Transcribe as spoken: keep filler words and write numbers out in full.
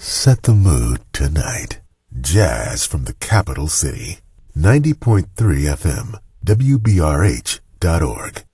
Set the mood tonight. Jazz from the capital city. ninety point three F M, W B R H dot org.